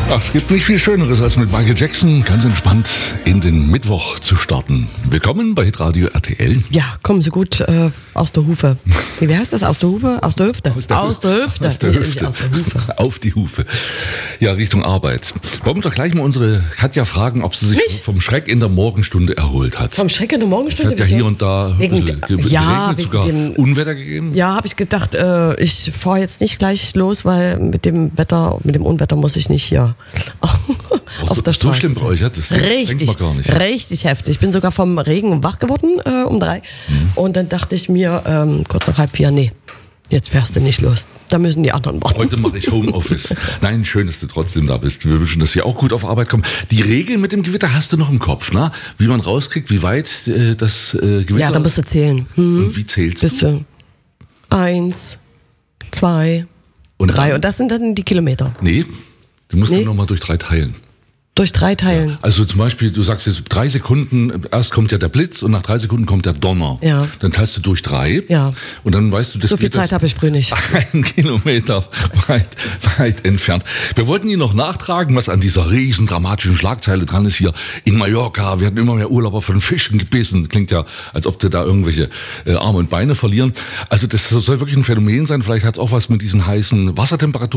Ach, es gibt nicht viel Schöneres, als mit Michael Jackson ganz entspannt in den Mittwoch zu starten. Willkommen bei Hitradio RTL. Ja, kommen Sie gut aus der Hufe. Wie heißt das? Aus der Hufe? Aus der Hüfte? Aus der Hüfte. Aus der Hüfte. Aus der Hufe. Auf die Hufe. Ja, Richtung Arbeit. Wollen wir doch gleich mal unsere Katja fragen, ob sie sich vom Schreck in der Morgenstunde erholt hat. Vom Schreck in der Morgenstunde? Es hat ja hier und da geregnet, sogar Unwetter gegeben. Ja, habe ich gedacht, ich fahre jetzt nicht gleich los, weil mit dem Unwetter muss ich nicht hier auf der Straße. So schlimm bei euch, das denkt man gar nicht. Richtig heftig. Ich bin sogar vom Regen wach geworden um 3. Und dann dachte ich mir, kurz nach 3:30, nee, jetzt fährst du nicht los. Da müssen die anderen warten. Heute mache ich Homeoffice. Nein, schön, dass du trotzdem da bist. Wir wünschen, dass Sie auch gut auf Arbeit kommen. Die Regeln mit dem Gewitter hast du noch im Kopf, ne? Wie man rauskriegt, wie weit das Gewitter... Ja, da musst du zählen. Und wie zählst du? 1, 2, 3. Und das sind dann die Kilometer. Nee, du musst dann nochmal durch 3 teilen. Durch 3 teilen. Ja, also zum Beispiel, du sagst jetzt 3 Sekunden, erst kommt ja der Blitz und nach 3 Sekunden kommt der Donner. Ja. Dann teilst du durch 3. Ja. Und dann weißt du, das so viel Zeit habe ich früh nicht. 1 Kilometer weit entfernt. Wir wollten Ihnen noch nachtragen, was an dieser riesen dramatischen Schlagzeile dran ist hier in Mallorca. Wir hatten immer mehr Urlauber von Fischen gebissen. Klingt ja, als ob die da irgendwelche Arme und Beine verlieren. Also das soll wirklich ein Phänomen sein. Vielleicht hat es auch was mit diesen heißen Wassertemperaturen